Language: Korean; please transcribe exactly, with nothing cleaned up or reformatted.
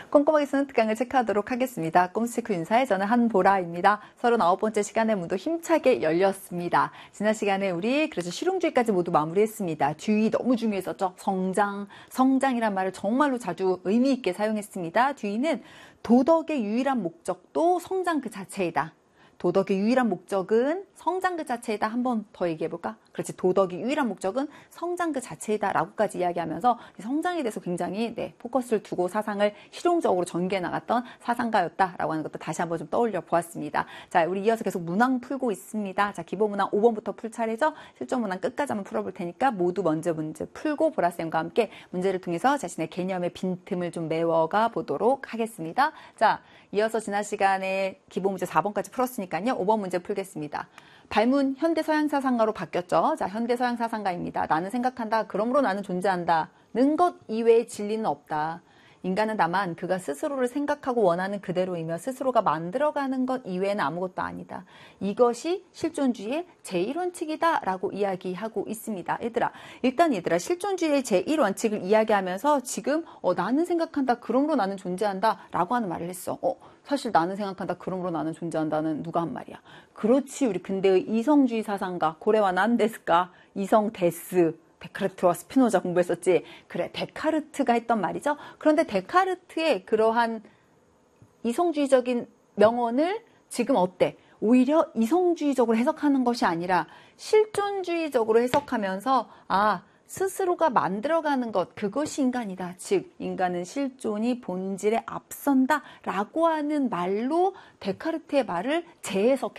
꼼꼼하게 쓰는 특강을 체크하도록 하겠습니다. 꼼수체크 윤사의 저는 한보라입니다. 서른아홉 번째 시간의 문도 힘차게 열렸습니다. 지난 시간에 우리 그래서 실용주의까지 모두 마무리했습니다. 주의 너무 중요했었죠. 성장, 성장이란 말을 정말로 자주 의미 있게 사용했습니다. 주의는 도덕의 유일한 목적도 성장 그 자체이다. 도덕의 유일한 목적은 성장 그 자체이다. 한 번 더 얘기해볼까? 그렇지. 도덕의 유일한 목적은 성장 그 자체이다. 라고까지 이야기하면서 성장에 대해서 굉장히 네, 포커스를 두고 사상을 실용적으로 전개해 나갔던 사상가였다라고 하는 것도 다시 한번 좀 떠올려 보았습니다. 자, 우리 이어서 계속 문항 풀고 있습니다. 자, 기본 문항 오 번부터 풀 차례죠? 실전 문항 끝까지 한번 풀어볼 테니까 모두 먼저 문제 풀고 보라쌤과 함께 문제를 통해서 자신의 개념의 빈틈을 좀 메워가 보도록 하겠습니다. 자, 이어서 지난 시간에 기본 문제 사 번까지 풀었으니까요. 오 번 문제 풀겠습니다. 발문 현대 서양 사상가로 바뀌었죠. 자, 현대 서양 사상가입니다. 나는 생각한다. 그러므로 나는 존재한다. 는 것 이외의 진리는 없다. 인간은 다만 그가 스스로를 생각하고 원하는 그대로이며 스스로가 만들어가는 것 이외에는 아무것도 아니다. 이것이 실존주의의 제일 원칙이다 라고 이야기하고 있습니다. 얘들아, 일단 얘들아 실존주의의 제일 원칙을 이야기하면서 지금 어, 나는 생각한다. 그러므로 나는 존재한다 라고 하는 말을 했어. 어, 사실 나는 생각한다. 그러므로 나는 존재한다는 누가 한 말이야? 그렇지. 우리 근대의 이성주의 사상가 고레와 난데스까 이성 데스 데카르트와 스피노자 공부했었지. 그래, 데카르트가 했던 말이죠. 그런데 데카르트의 그러한 이성주의적인 명언을 지금 어때? 오히려 이성주의적으로 해석하는 것이 아니라 실존주의적으로 해석하면서 아, 스스로가 만들어가는 것, 그것이 인간이다. 즉, 인간은 실존이 본질에 앞선다 라고 하는 말로 데카르트의 말을 재해석해